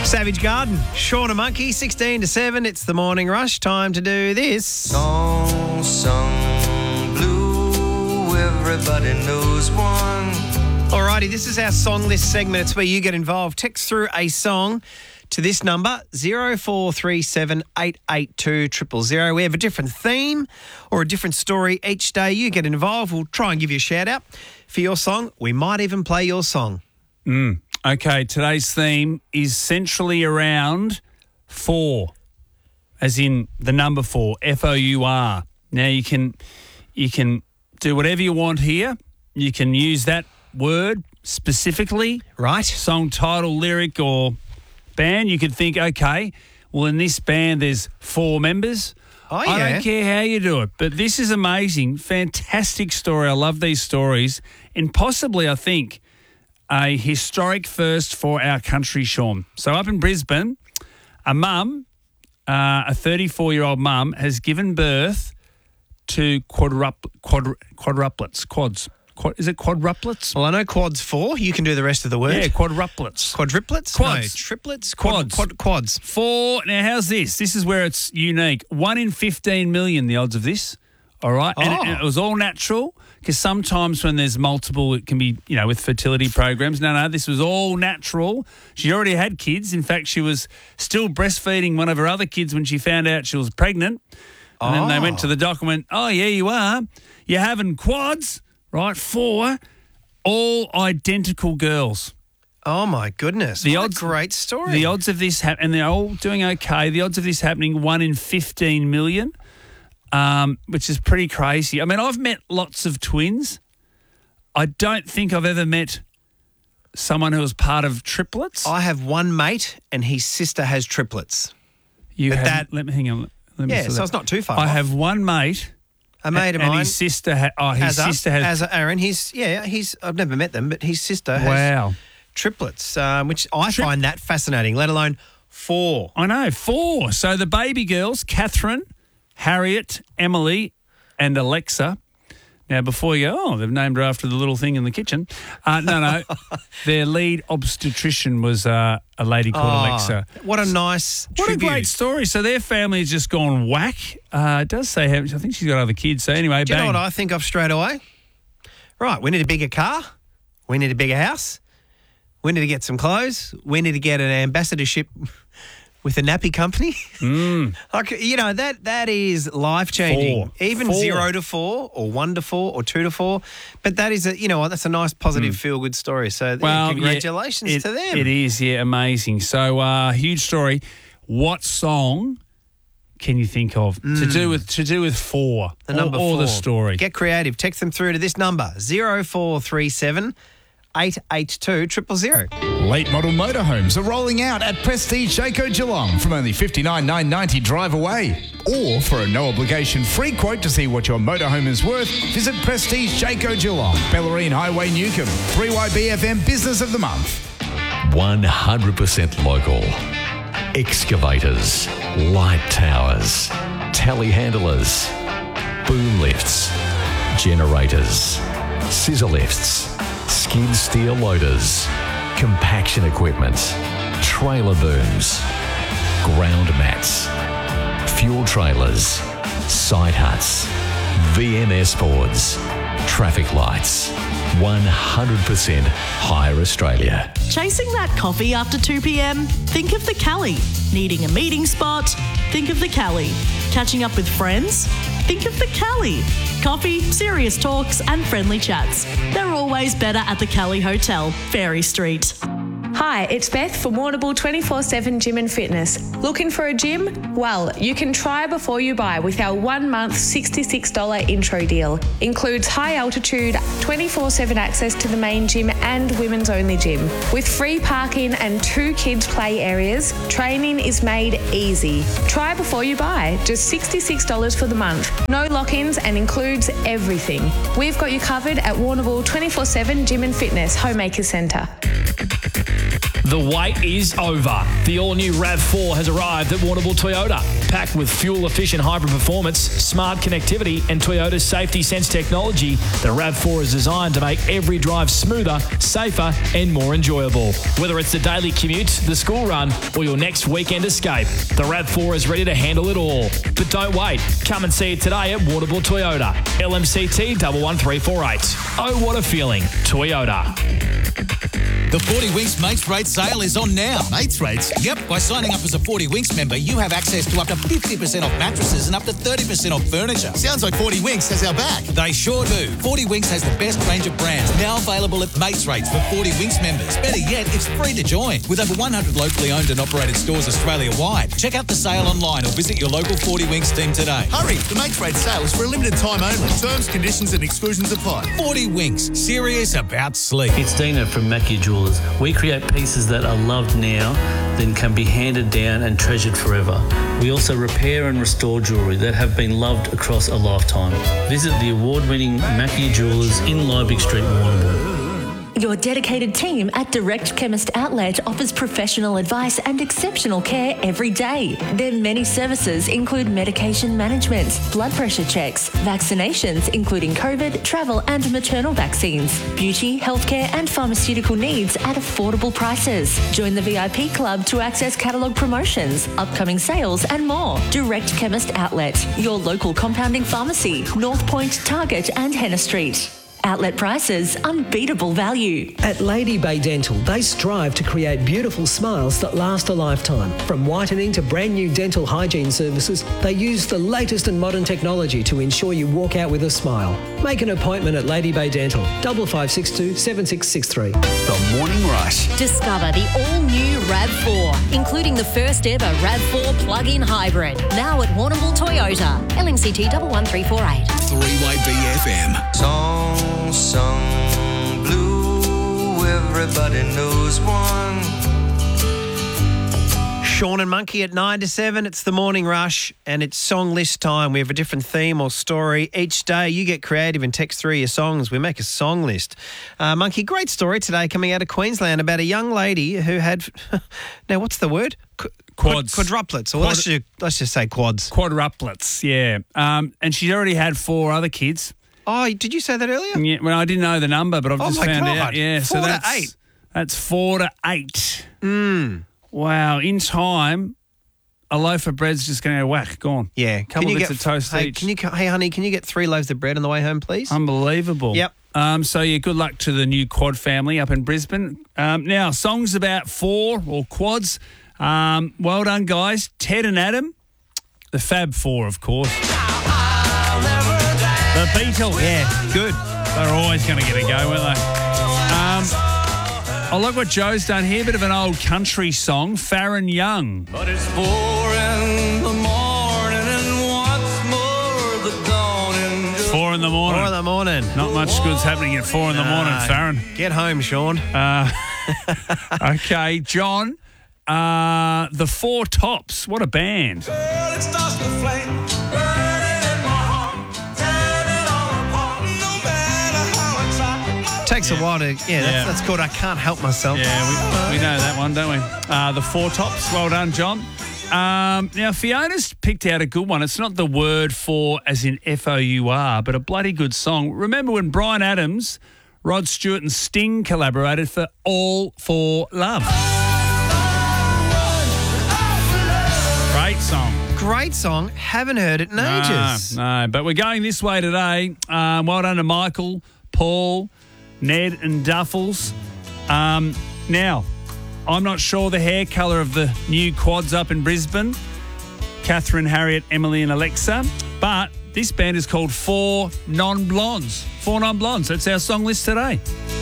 Savage Garden, Shauna Monkey, 16 to 7. It's the morning rush. Time to do this. Song sung blue, everybody knows one. Alrighty, this is our song list segment. It's where you get involved. Text through a song to this number, 0437 882 000. We have a different theme or a different story each day. You get involved. We'll try and give you a shout out for your song. We might even play your song. Okay, today's theme is centrally around 4, as in the number 4, F-O-U-R. Now, you can do whatever you want here. You can use that word specifically. Right. Song title, lyric or band. You could think, okay, well, in this band there's 4 members. Oh, yeah. I don't care how you do it. But this is amazing. Fantastic story. I love these stories. And possibly, I think, a historic first for our country, Sean. So up in Brisbane, a mum, a 34-year-old mum, has given birth to quadruplets. Is it quadruplets? Well, I know quad's 4. You can do the rest of the word. Yeah, quadruplets. Quadruplets? Quads. No, triplets? Quads. Quads. 4. Now, how's this? This is where it's unique. 1 in 15 million, the odds of this. All right? And it was all natural, because sometimes when there's multiple, it can be, with fertility programs. No, this was all natural. She already had kids. In fact, she was still breastfeeding one of her other kids when she found out she was pregnant. And then they went to the doc and went, oh, yeah, you are. You're having quads, right? 4, all identical girls. Oh, my goodness. What a great story. The odds of this and they're all doing okay. The odds of this happening, 1 in 15 million. Which is pretty crazy. I mean, I've met lots of twins. I don't think I've ever met someone who was part of triplets. I have one mate and his sister has triplets. Let me hang on. Let me so it's not too far I off. have one mate. A mate of mine. And his sister has Aaron, I've never met them, but his sister has triplets, which I find that fascinating, let alone 4. I know, 4. So the baby girls, Catherine, Harriet, Emily, and Alexa. Now, before you go, they've named her after the little thing in the kitchen. No. Their lead obstetrician was a lady called Alexa. What a nice tribute. What a great story. So their family has just gone whack. It does say, I think she's got other kids. So anyway, Do you know what I think of straight away? Right, we need a bigger car. We need a bigger house. We need to get some clothes. We need to get an ambassadorship with a nappy company. That is life-changing. 4. Even 4. 0 to 4 or 1 to 4 or 2 to 4. But that is that's a nice, positive, feel-good story. So congratulations to them. It is, amazing. So huge story. What song can you think of to do with 4? The number 4. Or the story. Get creative. Text them through to this number, 0437 882 000. Late model motorhomes are rolling out at Prestige Jayco Geelong from only $59,990 drive away. Or for a no-obligation free quote to see what your motorhome is worth, visit Prestige Jayco Geelong, Bellarine Highway, Newcomb. 3YBFM Business of the Month. 100% local. Excavators, light towers, telehandlers, boom lifts, generators, scissor lifts, skid steer loaders, compaction equipment, trailer booms, ground mats, fuel trailers, side huts, VMS boards, traffic lights. 100% Hire Australia. Chasing that coffee after 2 p.m? Think of the Cali. Needing a meeting spot? Think of the Cali. Catching up with friends? Think of the Cali. Coffee, serious talks and friendly chats. They're always better at the Cali Hotel, Fairy Street. Hi, it's Beth from Warrnambool 24/7 Gym and Fitness. Looking for a gym? Well, you can try before you buy with our 1-month $66 intro deal. Includes high altitude, 24/7 access to the main gym and women's only gym. With free parking and 2 kids play areas, training is made easy. Try before you buy, just $66 for the month. No lock-ins and includes everything. We've got you covered at Warrnambool 24/7 Gym and Fitness, Homemaker Centre. The wait is over. The all-new RAV4 has arrived at Warrnambool Toyota. Packed with fuel-efficient hybrid performance, smart connectivity and Toyota's Safety Sense technology, the RAV4 is designed to make every drive smoother, safer and more enjoyable. Whether it's the daily commute, the school run or your next weekend escape, the RAV4 is ready to handle it all. But don't wait. Come and see it today at Warrnambool Toyota. LMCT 11348. Oh, what a feeling. Toyota. The 40 Winks Mates Rate sale is on now. Mates Rates? Yep. By signing up as a 40 Winks member, you have access to up to 50% off mattresses and up to 30% off furniture. Sounds like 40 Winks has our back. They sure do. 40 Winks has the best range of brands, now available at Mates Rates for 40 Winks members. Better yet, it's free to join. With over 100 locally owned and operated stores Australia-wide. Check out the sale online or visit your local 40 Winks team today. Hurry! The Mates Rates sale is for a limited time only. Terms, conditions and exclusions apply. 40 Winks. Serious about sleep. It's Dina from Mackie Jewelers. We create pieces that are loved now, then can be handed down and treasured forever. We also repair and restore jewellery that have been loved across a lifetime. Visit the award-winning Mackie Jewelers in Liebig Street, Warrnambool. Your dedicated team at Direct Chemist Outlet offers professional advice and exceptional care every day. Their many services include medication management, blood pressure checks, vaccinations including COVID, travel and maternal vaccines, beauty, healthcare and pharmaceutical needs at affordable prices. Join the VIP club to access catalogue promotions, upcoming sales and more. Direct Chemist Outlet, your local compounding pharmacy, North Point, Target and Henna Street. Outlet prices, unbeatable value. At Lady Bay Dental, they strive to create beautiful smiles that last a lifetime. From whitening to brand new dental hygiene services, they use the latest and modern technology to ensure you walk out with a smile. Make an appointment at Lady Bay Dental, 5562 7663. The Morning Rush. Discover the all-new RAV4, including the first ever RAV4 plug-in hybrid. Now at Warrnambool Toyota. LMCT 11348. Three-way BFM. Sung blue, everybody knows one. Sean and Monkey at 9 to 7. It's the Morning Rush and it's song list time. We have a different theme or story each day. You get creative and text through your songs. We make a song list. Monkey, great story today coming out of Queensland about a young lady who had, now what's the word? Quads. Quadruplets. Or let's just say quads. Quadruplets, yeah. And she's already had 4 other kids. Oh, did you say that earlier? Yeah, well, I didn't know the number, but I've just found out. Yeah, 4 to 8. That's 4 to 8. Wow. In time, a loaf of bread's just going to whack, gone. Yeah. Couple of bits of toast each. Hey, honey, can you get 3 loaves of bread on the way home, please? Unbelievable. Yep. So, yeah, good luck to the new quad family up in Brisbane. Now, songs about 4 or quads. Well done, guys. Ted and Adam. The Fab 4, of course. The Beatles. Yeah, good. They're always going to get a go, weren't they? I like what Joe's done here. Bit of an old country song, Farron Young. But it's 4 in the morning and what's more the dawning. 4 in the morning. 4 in the morning. Not much good's happening at 4 in the morning, Farron. Get home, Sean. Okay, John. The Four Tops. What a band. Girl, it starts to flame. Takes a while to, that's called I Can't Help Myself. Yeah, we know that one, don't we? The Four Tops. Well done, John. Now, Fiona's picked out a good one. It's not the word for as in F-O-U-R, but a bloody good song. Remember when Bryan Adams, Rod Stewart and Sting collaborated for All For Love? Great song. Great song. Haven't heard it in ages. No, but we're going this way today. Well done to Michael, Paul, Ned and Duffels. Now, I'm not sure the hair colour of the new quads up in Brisbane. Catherine, Harriet, Emily and Alexa. But this band is called 4 Non-Blondes. 4 Non-Blondes. That's our song list today.